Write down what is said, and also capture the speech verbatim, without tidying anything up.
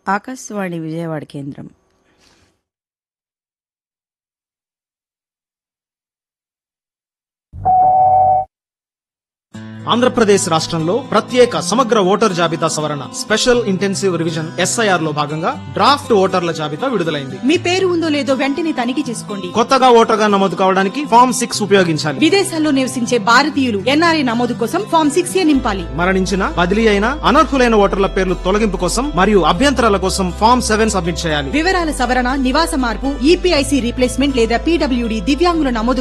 ఆకాశవాణి విజయవాడ కేంద్రం. ఆంధ్రప్రదేశ్ రాష్ట్రంలో ప్రత్యేక సమగ్ర ఓటర్ జాబితా సవరణ స్పెషల్ ఇంటెన్సివ్ రివిజన్ ఎస్ఐఆర్ లో భాగంగా డ్రాఫ్ట్ ఓటర్ల జాబితా విడుదలైంది. మీ పేరు ఉందో లేదో వెంటనే తనిఖీ చేసుకోండి. కొత్తగా ఓటర్గా నమోదు కావడానికి ఫామ్ సిక్స్ ఉపయోగించాలి. విదేశాల్లో నివసించే భారతీయులు ఎన్ఆర్ఐ నమోదు కోసం ఫామ్ సిక్స్ ఏ నింపాలి. మరణించిన, బదిలీ అయిన అనర్హులైన ఓటర్ల పేర్లు తొలగింపు కోసం మరియు అభ్యంతరాల కోసం ఫామ్ సెవెన్ సబ్మిట్ చేయాలి. వివరాల సవరణ, నివాస మార్పు, ఈపీఐసి రీప్లేస్మెంట్ లేదా పీడబ్ల్యూడీ దివ్యాంగుల నమోదు